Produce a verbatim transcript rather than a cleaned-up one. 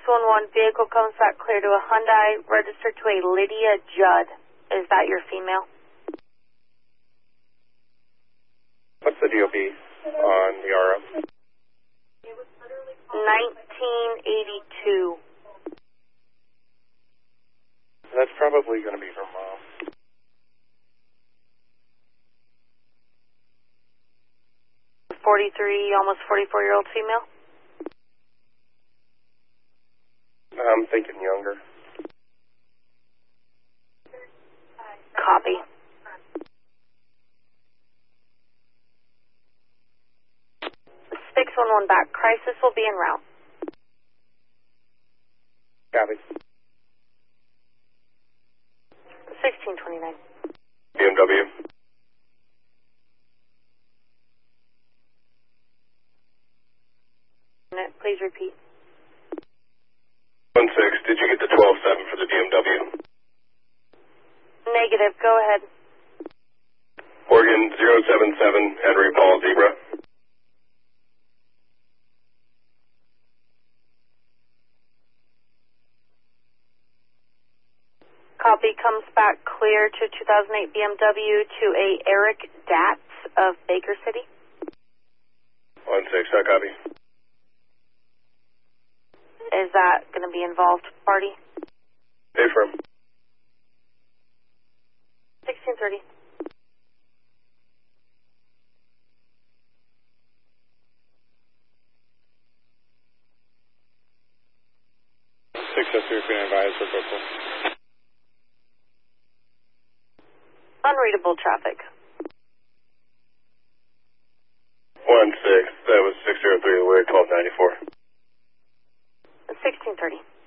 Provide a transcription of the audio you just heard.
one one, vehicle comes back clear to a Hyundai, registered to a Lydia Judd. Is that your female? What's the D O B on the R O? nineteen eighty-two. That's probably going to be her mom. forty-three, almost forty-four-year-old female? I'm thinking younger. Copy. six one one back. Crisis will be en route. Copy. sixteen twenty-nine. B M W. Please repeat. one six, did you get the twelve seven for the B M W? Negative, go ahead. Oregon zero seven seven, Henry Paul Zebra. Copy, comes back clear to two thousand eight B M W to a Eric Datz of Baker City. one six, I copy. Is that going to be involved party? Affirm. sixteen thirty. six oh three, can I advise for football? Unreadable traffic. one six, that was six oh three, we're twelve ninety-four. sixteen thirty.